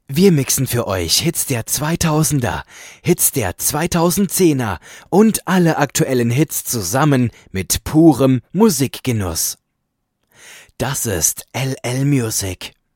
Wir mixen für euch Hits der 2000er, Hits der 2010er und alle aktuellen Hits zusammen mit purem Musikgenuss. Das ist LL Music.